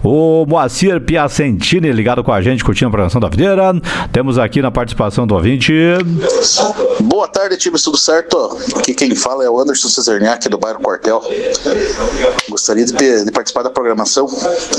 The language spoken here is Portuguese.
O Moacir Piacentini ligado com a gente, curtindo a programação da Videira. Temos aqui na participação do ouvinte. Boa tarde, time, tudo certo? Aqui quem fala é o Anderson Cesarniak, do bairro Quartel. Gostaria de participar da programação.